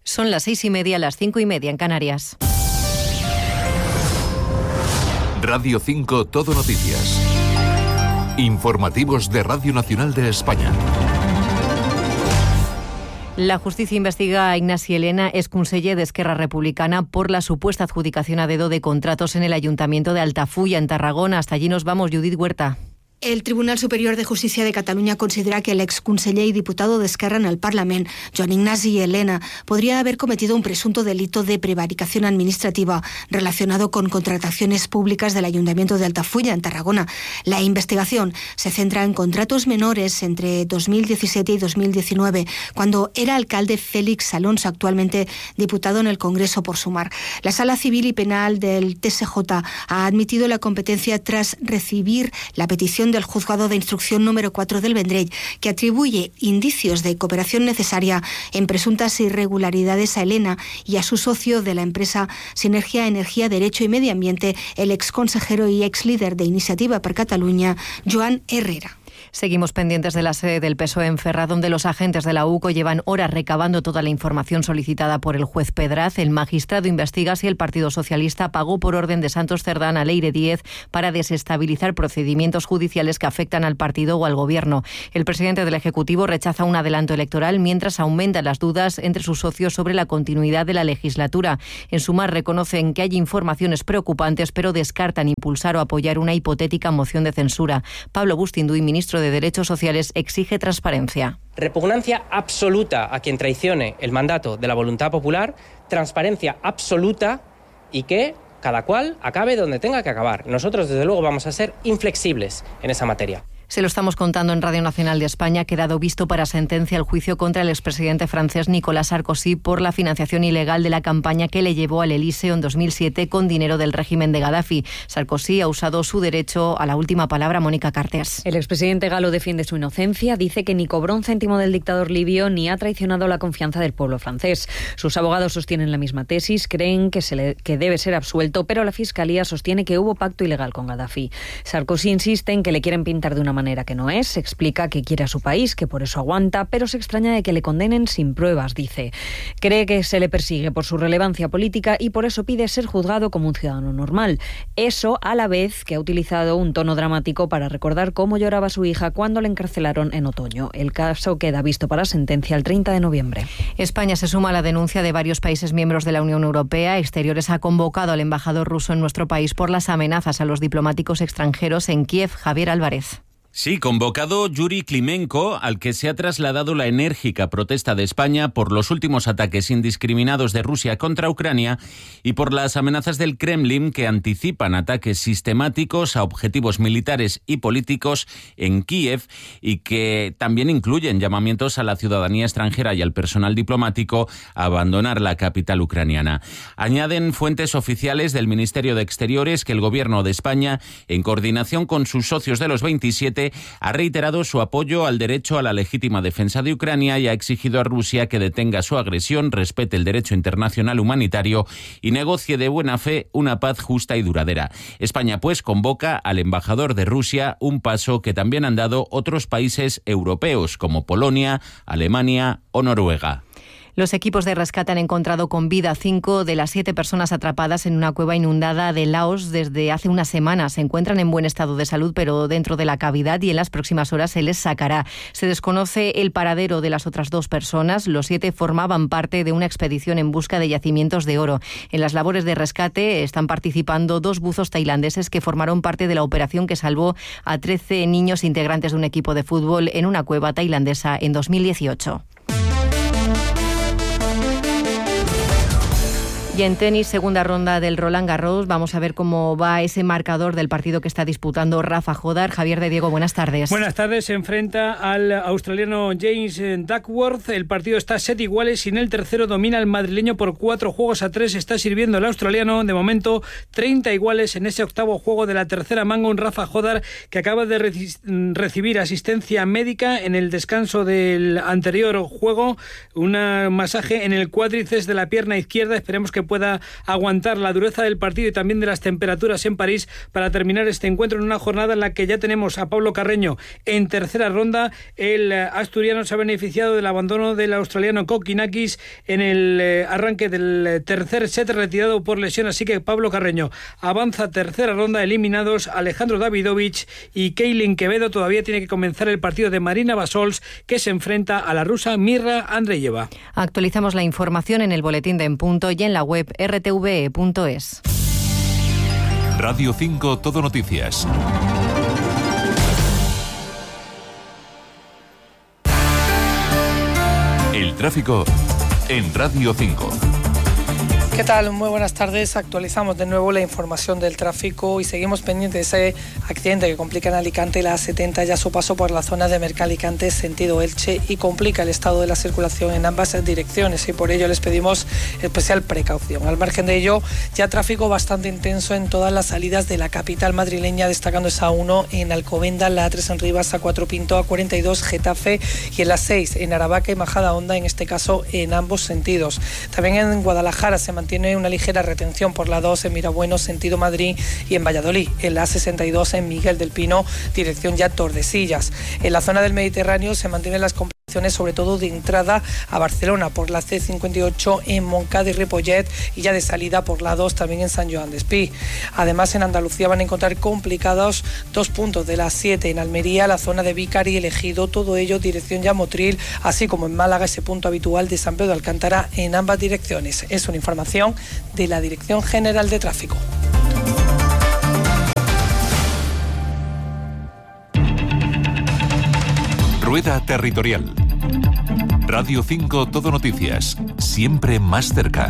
Son las 6:30, las 5:30 en Canarias. Radio 5 Todo Noticias. Informativos de Radio Nacional de España. La justicia investiga a Ignasi Elena, exconseller d'Esquerra Republicana, por la supuesta adjudicación a dedo de contratos en el Ayuntamiento de Altafulla, en Tarragona. Hasta allí nos vamos, Judith Huerta. El Tribunal Superior de Justícia de Catalunya considera que el exconseller y diputado d'Esquerra en el Parlament, Joan Ignasi Elena, podría haber cometido un presunto delito de prevaricación administrativa relacionado con contrataciones públicas del Ayuntamiento de Altafulla, en Tarragona. La investigación se centra en contratos menores entre 2017 y 2019, cuando era alcalde Félix Alonso, actualmente diputado en el Congreso por Sumar. La Sala Civil y Penal del TSJ ha admitido la competencia tras recibir la petición del Juzgado de Instrucción número 4 del Vendrell, que atribuye indicios de cooperación necesaria en presuntas irregularidades a Elena y a su socio de la empresa Sinergia Energía, Derecho y Medio Ambiente, el exconsejero y exlíder de Iniciativa per Catalunya, Joan Herrera. Seguimos pendientes de la sede del PSOE en Ferraz, donde los agentes de la UCO llevan horas recabando toda la información solicitada por el juez Pedraz. El magistrado investiga si el Partido Socialista pagó por orden de Santos Cerdán a Leire Díez para desestabilizar procedimientos judiciales que afectan al partido o al Gobierno. El presidente del Ejecutivo rechaza un adelanto electoral, mientras aumentan las dudas entre sus socios sobre la continuidad de la legislatura. En Sumar reconocen que hay informaciones preocupantes, pero descartan impulsar o apoyar una hipotética moción de censura. Pablo Bustinduy, ministro de Derechos Sociales, exige transparencia. Repugnancia absoluta a quien traicione el mandato de la voluntad popular, transparencia absoluta y que cada cual acabe donde tenga que acabar. Nosotros, desde luego, vamos a ser inflexibles en esa materia. Se lo estamos contando en Radio Nacional de España. Ha quedado visto para sentencia el juicio contra el expresidente francés Nicolas Sarkozy por la financiación ilegal de la campaña que le llevó al Elíseo en 2007 con dinero del régimen de Gaddafi. Sarkozy ha usado su derecho a la última palabra. Mónica Cartes. El expresidente galo defiende su inocencia, dice que ni cobró un céntimo del dictador libio ni ha traicionado la confianza del pueblo francés. Sus abogados sostienen la misma tesis, creen que debe ser absuelto, pero la Fiscalía sostiene que hubo pacto ilegal con Gaddafi. Sarkozy insiste en que le quieren pintar de una manera que no es, explica que quiere a su país, que por eso aguanta, pero se extraña de que le condenen sin pruebas, dice. Cree que se le persigue por su relevancia política y por eso pide ser juzgado como un ciudadano normal. Eso a la vez que ha utilizado un tono dramático para recordar cómo lloraba su hija cuando le encarcelaron en otoño. El caso queda visto para sentencia el 30 de noviembre. España se suma a la denuncia de varios países miembros de la Unión Europea. Exteriores ha convocado al embajador ruso en nuestro país por las amenazas a los diplomáticos extranjeros en Kiev. Javier Álvarez. Sí, convocado Yuri Klimenko, al que se ha trasladado la enérgica protesta de España por los últimos ataques indiscriminados de Rusia contra Ucrania y por las amenazas del Kremlin que anticipan ataques sistemáticos a objetivos militares y políticos en Kiev y que también incluyen llamamientos a la ciudadanía extranjera y al personal diplomático a abandonar la capital ucraniana. Añaden fuentes oficiales del Ministerio de Exteriores que el Gobierno de España, en coordinación con sus socios de los 27, ha reiterado su apoyo al derecho a la legítima defensa de Ucrania y ha exigido a Rusia que detenga su agresión, respete el derecho internacional humanitario y negocie de buena fe una paz justa y duradera. España, pues, convoca al embajador de Rusia, un paso que también han dado otros países europeos como Polonia, Alemania o Noruega. Los equipos de rescate han encontrado con vida a 5 de las 7 personas atrapadas en una cueva inundada de Laos desde hace una semana. Se encuentran en buen estado de salud, pero dentro de la cavidad, y en las próximas horas se les sacará. Se desconoce el paradero de las otras 2 personas. Los 7 formaban parte de una expedición en busca de yacimientos de oro. En las labores de rescate están participando 2 buzos tailandeses que formaron parte de la operación que salvó a 13 niños integrantes de un equipo de fútbol en una cueva tailandesa en 2018. Y en tenis, segunda ronda del Roland Garros. Vamos a ver cómo va ese marcador del partido que está disputando Rafa Jodar. Javier de Diego, buenas tardes. Buenas tardes. Se enfrenta al australiano James Duckworth. El partido está 7 iguales y en el tercero domina el madrileño por 4-3. Está sirviendo el australiano, de momento, 30 iguales en ese octavo juego de la tercera manga. Un Rafa Jodar que acaba de recibir asistencia médica en el descanso del anterior juego. Un masaje en el cuádriceps de la pierna izquierda. Esperemos que pueda aguantar la dureza del partido y también de las temperaturas en París para terminar este encuentro en una jornada en la que ya tenemos a Pablo Carreño en tercera ronda. El asturiano se ha beneficiado del abandono del australiano Kokinakis en el arranque del tercer set, retirado por lesión, así que Pablo Carreño avanza tercera ronda. Eliminados Alejandro Davidovich y Keilin Quevedo. Todavía tiene que comenzar el partido de Marina Basols, que se enfrenta a la rusa Mirra Andreeva. Actualizamos la información en el boletín de En Punto y en la web rtve.es. Radio 5 Todo Noticias. El tráfico en Radio 5. ¿Qué tal? Muy buenas tardes. Actualizamos de nuevo la información del tráfico y seguimos pendientes de ese accidente que complica en Alicante la A70 ya su paso por la zona de Mercalicante sentido Elche y complica el estado de la circulación en ambas direcciones y por ello les pedimos especial precaución. Al margen de ello, ya tráfico bastante intenso en todas las salidas de la capital madrileña, destacando esa A1 en Alcobendas, la A3 en Rivas, A4 Pinto, A42 Getafe y en la 6 en Aravaca y Majadahonda, en este caso en ambos sentidos. También en Guadalajara se mantiene una ligera retención por la 2 en Mirabueno, sentido Madrid, y en Valladolid, en la A62 en Miguel del Pino, dirección ya Tordesillas. En la zona del Mediterráneo se mantienen las complicaciones, sobre todo de entrada a Barcelona por la C58 en Montcada y Ripollet y ya de salida por la 2 también en San Joan d'Espí. Además, en Andalucía van a encontrar complicados 2 puntos de la 7 en Almería, la zona de Vícar y El Ejido, todo ello dirección ya Motril, así como en Málaga ese punto habitual de San Pedro de Alcántara en ambas direcciones. Es una información de la Dirección General de Tráfico. Rueda Territorial. Radio 5 Todo Noticias. Siempre más cerca.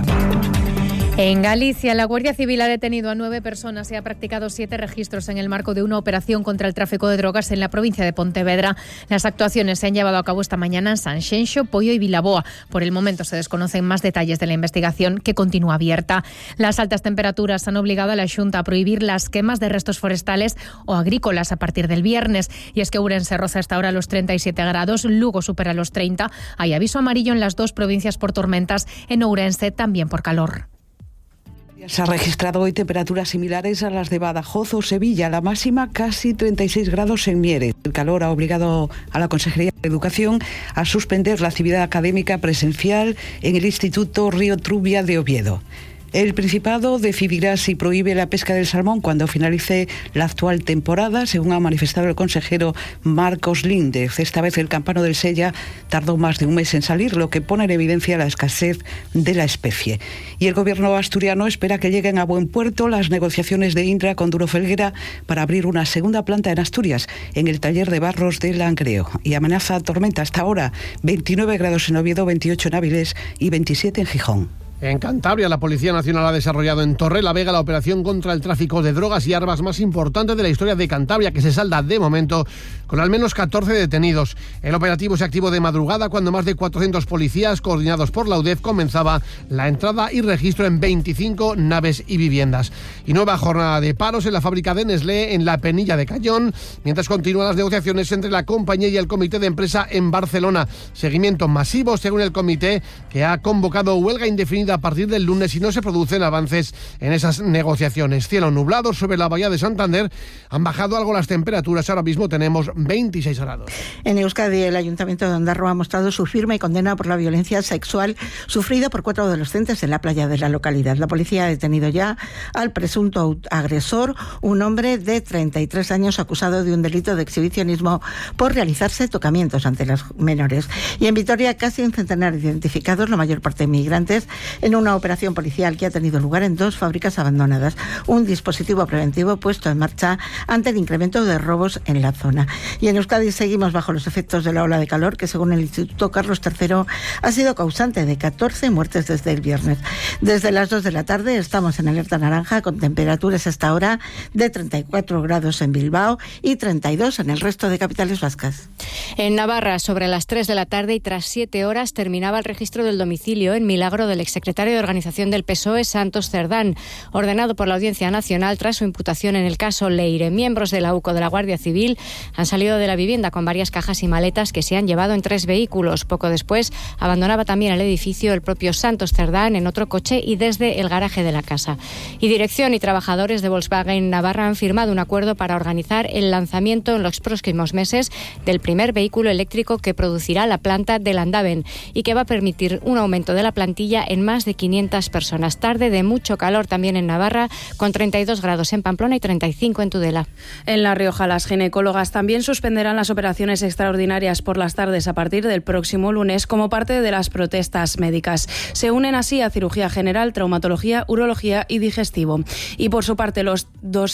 En Galicia, la Guardia Civil ha detenido a 9 personas y ha practicado 7 registros en el marco de una operación contra el tráfico de drogas en la provincia de Pontevedra. Las actuaciones se han llevado a cabo esta mañana en Sanxenxo, Poio y Vilaboa. Por el momento se desconocen más detalles de la investigación, que continúa abierta. Las altas temperaturas han obligado a la Xunta a prohibir las quemas de restos forestales o agrícolas a partir del viernes. Y es que Ourense roza hasta ahora los 37 grados, Lugo supera los 30. Hay aviso amarillo en las 2 provincias por tormentas, en Ourense también por calor. Se ha registrado hoy temperaturas similares a las de Badajoz o Sevilla, la máxima casi 36 grados en Mieres. El calor ha obligado a la Consejería de Educación a suspender la actividad académica presencial en el Instituto Río Trubia de Oviedo. El Principado decidirá si prohíbe la pesca del salmón cuando finalice la actual temporada, según ha manifestado el consejero Marcos Líndez. Esta vez el campano del Sella tardó más de un mes en salir, lo que pone en evidencia la escasez de la especie. Y el gobierno asturiano espera que lleguen a buen puerto las negociaciones de Indra con Duro Felguera para abrir una segunda planta en Asturias, en el taller de barros de Langreo. Y amenaza tormenta hasta ahora, 29 grados en Oviedo, 28 en Áviles y 27 en Gijón. En Cantabria, la Policía Nacional ha desarrollado en Torrelavega la operación contra el tráfico de drogas y armas más importante de la historia de Cantabria, que se salda de momento con al menos 14 detenidos. El operativo se activó de madrugada cuando más de 400 policías, coordinados por la UDEF, comenzaba la entrada y registro en 25 naves y viviendas. Y nueva jornada de paros en la fábrica de Nestlé en la Penilla de Cayón, mientras continúan las negociaciones entre la compañía y el comité de empresa en Barcelona. Seguimiento masivo, según el comité, que ha convocado huelga indefinida a partir del lunes si no se producen avances en esas negociaciones. Cielo nublado sobre la bahía de Santander. Han bajado algo las temperaturas. Ahora mismo tenemos 26 grados. En Euskadi, el Ayuntamiento de Ondarroa ha mostrado su firme condena por la violencia sexual sufrida por 4 adolescentes en la playa de la localidad. La policía ha detenido ya al presunto agresor, un hombre de 33 años acusado de un delito de exhibicionismo por realizarse tocamientos ante los menores. Y en Vitoria, casi un centenar de identificados, la mayor parte inmigrantes, en una operación policial que ha tenido lugar en 2 fábricas abandonadas. Un dispositivo preventivo puesto en marcha ante el incremento de robos en la zona. Y en Euskadi seguimos bajo los efectos de la ola de calor que, según el Instituto Carlos III, ha sido causante de 14 muertes desde el viernes. Desde las 2 de la tarde estamos en alerta naranja con temperaturas hasta ahora de 34 grados en Bilbao y 32 en el resto de capitales vascas. En Navarra, sobre las 3 de la tarde y tras 7 horas, terminaba el registro del domicilio en Milagro del exsecretario secretario de Organización del PSOE, Santos Cerdán, ordenado por la Audiencia Nacional tras su imputación en el caso Leire. Miembros de la UCO de la Guardia Civil han salido de la vivienda con varias cajas y maletas que se han llevado en 3 vehículos. Poco después abandonaba también el edificio el propio Santos Cerdán en otro coche y desde el garaje de la casa. Y dirección y trabajadores de Volkswagen Navarra han firmado un acuerdo para organizar el lanzamiento en los próximos meses del primer vehículo eléctrico que producirá la planta de Landaven y que va a permitir un aumento de la plantilla en más de 500 personas. Tarde de mucho calor también en Navarra, con 32 grados en Pamplona y 35 en Tudela. En La Rioja, las ginecólogas también suspenderán las operaciones extraordinarias por las tardes a partir del próximo lunes como parte de las protestas médicas. Se unen así a cirugía general, traumatología, urología y digestivo. Y por su parte, los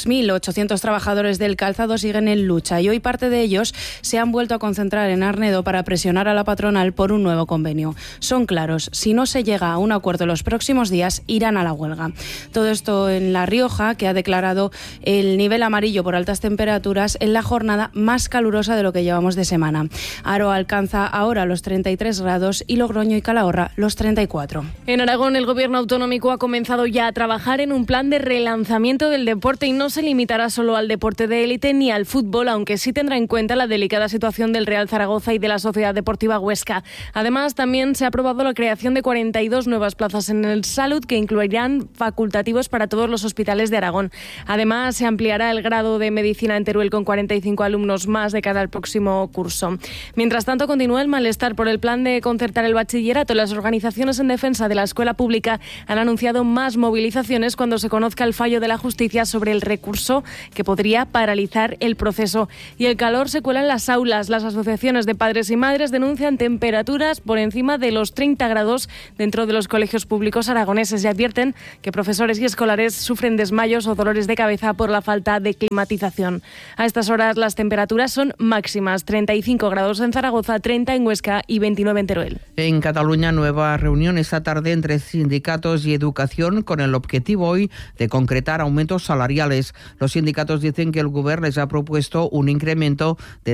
2.800 trabajadores del calzado siguen en lucha y hoy parte de ellos se han vuelto a concentrar en Arnedo para presionar a la patronal por un nuevo convenio. Son claros, si no se llega a un acuerdo los próximos días, irán a la huelga. Todo esto en La Rioja, que ha declarado el nivel amarillo por altas temperaturas en la jornada más calurosa de lo que llevamos de semana. Haro alcanza ahora los 33 grados y Logroño y Calahorra los 34. En Aragón, el gobierno autonómico ha comenzado ya a trabajar en un plan de relanzamiento del deporte y no se limitará solo al deporte de élite ni al fútbol, aunque sí tendrá en cuenta la delicada situación del Real Zaragoza y de la Sociedad Deportiva Huesca. Además, también se ha aprobado la creación de 42 nuevas plazas en el Salud que incluirán facultativos para todos los hospitales de Aragón. Además, se ampliará el grado de medicina en Teruel con 45 alumnos más de cara al próximo curso. Mientras tanto, continúa el malestar por el plan de concertar el bachillerato. Las organizaciones en defensa de la escuela pública han anunciado más movilizaciones cuando se conozca el fallo de la justicia sobre el recurso que podría paralizar el proceso. Y el calor se cuela en las aulas. Las asociaciones de padres y madres denuncian temperaturas por encima de los 30 grados dentro de los colegios públicos aragoneses y advierten que profesores y escolares sufren desmayos o dolores de cabeza por la falta de climatización. A estas horas las temperaturas son máximas: 35 grados en Zaragoza, 30 en Huesca y 29 en Teruel. En Cataluña, nueva reunión esta tarde entre sindicatos y educación con el objetivo hoy de concretar aumentos salariales. Los sindicatos dicen que el Gobierno les ha propuesto un incremento de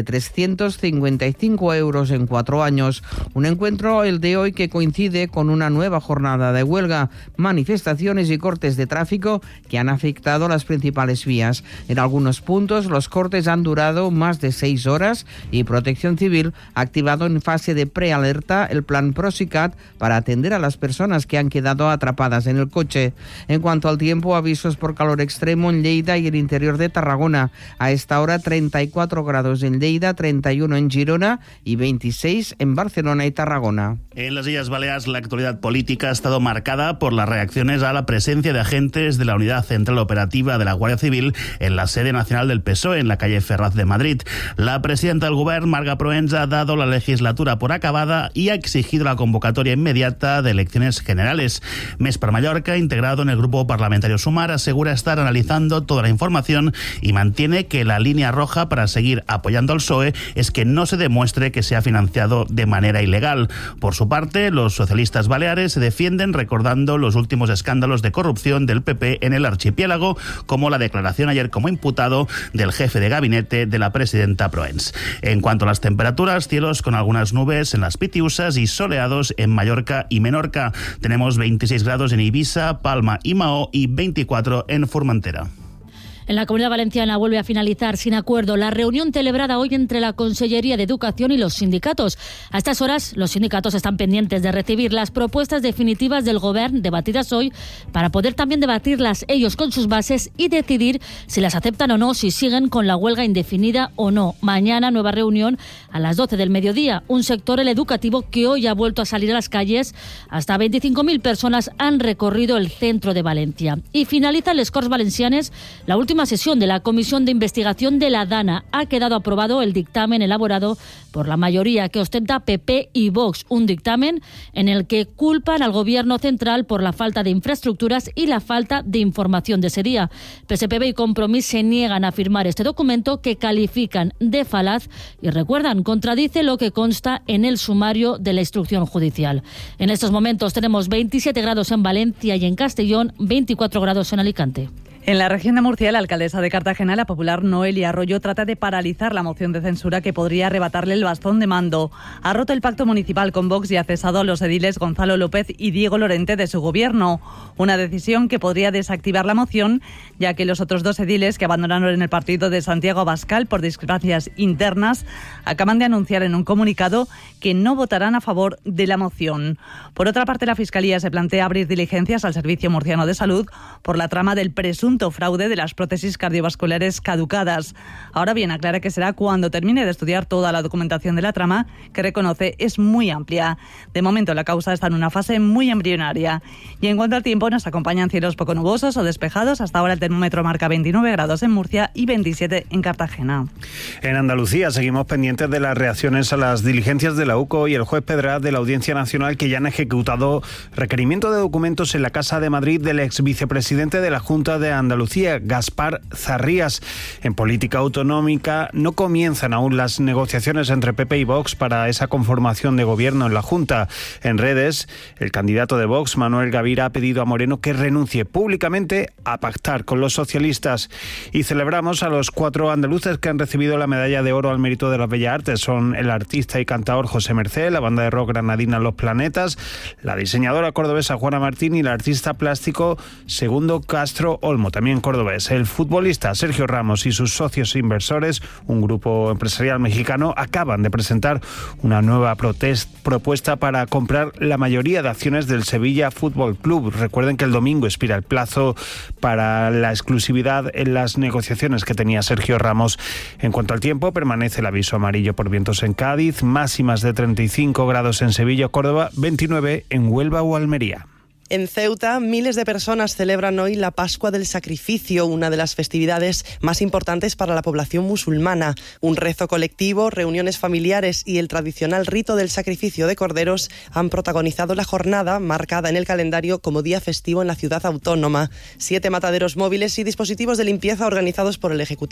355 euros en 4 años. Un encuentro, el de hoy, que coincide con una nueva jornada de huelga, manifestaciones y cortes de tráfico que han afectado las principales vías. En algunos puntos los cortes han durado más de 6 horas y Protección Civil ha activado en fase de prealerta el plan Prosicat para atender a las personas que han quedado atrapadas en el coche. En cuanto al tiempo, avisos por calor extremo en Lleida y el interior de Tarragona. A esta hora 34 grados en Lleida, 31 en Girona y 26 en Barcelona y Tarragona. En las Islas Baleares, la actualidad política ha estado marcada por las reacciones a la presencia de agentes de la Unidad Central Operativa de la Guardia Civil en la sede nacional del PSOE, en la calle Ferraz de Madrid. La presidenta del Gobierno, Marga Proença, ha dado la legislatura por acabada y ha exigido la convocatoria inmediata de elecciones generales. Més per Mallorca, integrado en el grupo parlamentario Sumar, asegura estar analizando toda la información y mantiene que la línea roja para seguir apoyando al PSOE es que no se demuestre que se ha financiado de manera ilegal. Por su parte, los socialistas baleares se defienden recordando los últimos escándalos de corrupción del PP en el archipiélago, como la declaración ayer como imputado del jefe de gabinete de la presidenta Proenç. En cuanto a las temperaturas, cielos con algunas nubes en las Pitiusas y soleados en Mallorca y Menorca. Tenemos 26 grados en Ibiza, Palma y Mahó y 24 en Formentera. En la Comunidad Valenciana vuelve a finalizar sin acuerdo la reunión celebrada hoy entre la Consellería de Educación y los sindicatos. A estas horas, los sindicatos están pendientes de recibir las propuestas definitivas del Gobierno debatidas hoy para poder también debatirlas ellos con sus bases y decidir si las aceptan o no, si siguen con la huelga indefinida o no. Mañana, nueva reunión a las 12 del mediodía. Un sector, el educativo, que hoy ha vuelto a salir a las calles. Hasta 25.000 personas han recorrido el centro de Valencia. Y finaliza les Corts Valencianes, la última sesión de la Comisión de Investigación de la DANA. Ha quedado aprobado el dictamen elaborado por la mayoría que ostenta PP y Vox, un dictamen en el que culpan al Gobierno central por la falta de infraestructuras y la falta de información de ese día. PSPB y Compromís se niegan a firmar este documento que califican de falaz y recuerdan, contradice lo que consta en el sumario de la instrucción judicial. En estos momentos tenemos 27 grados en Valencia y en Castellón, 24 grados en Alicante. En la región de Murcia, la alcaldesa de Cartagena, la popular Noelia Arroyo, trata de paralizar la moción de censura que podría arrebatarle el bastón de mando. Ha roto el pacto municipal con Vox y ha cesado a los ediles Gonzalo López y Diego Lorente de su gobierno. Una decisión que podría desactivar la moción, ya que los otros dos ediles que abandonaron el partido de Santiago Abascal por discrepancias internas acaban de anunciar en un comunicado que no votarán a favor de la moción. Por otra parte, la Fiscalía se plantea abrir diligencias al Servicio Murciano de Salud por la trama del presunto fraude de las prótesis cardiovasculares caducadas. Ahora bien, aclara que será cuando termine de estudiar toda la documentación de la trama, que reconoce es muy amplia. De momento, la causa está en una fase muy embrionaria. Y en cuanto al tiempo, nos acompañan cielos poco nubosos o despejados. Hasta ahora el termómetro marca 29 grados en Murcia y 27 en Cartagena. En Andalucía seguimos pendientes de las reacciones a las diligencias de la UCO y el juez Pedraz de la Audiencia Nacional, que ya han ejecutado requerimiento de documentos en la Casa de Madrid del ex vicepresidente de la Junta de Andalucía, Gaspar Zarrías. En política autonómica no comienzan aún las negociaciones entre PP y Vox para esa conformación de gobierno en la Junta. En redes, el candidato de Vox, Manuel Gavira, ha pedido a Moreno que renuncie públicamente a pactar con los socialistas. Y celebramos a los 4 andaluces que han recibido la medalla de oro al mérito de las bellas artes. Son el artista y cantador José Mercé, la banda de rock granadina Los Planetas, la diseñadora cordobesa Juana Martín y el artista plástico Segundo Castro Olmo, también cordobés. El futbolista Sergio Ramos y sus socios inversores, un grupo empresarial mexicano, acaban de presentar una nueva propuesta para comprar la mayoría de acciones del Sevilla Fútbol Club. Recuerden que el domingo expira el plazo para la exclusividad en las negociaciones que tenía Sergio Ramos. En cuanto al tiempo, permanece el aviso amarillo por vientos en Cádiz, máximas de 35 grados en Sevilla o Córdoba, 29 en Huelva o Almería. En Ceuta, miles de personas celebran hoy la Pascua del Sacrificio, una de las festividades más importantes para la población musulmana. Un rezo colectivo, reuniones familiares y el tradicional rito del sacrificio de corderos han protagonizado la jornada, marcada en el calendario como día festivo en la ciudad autónoma. 7 mataderos móviles y dispositivos de limpieza organizados por el Ejecutivo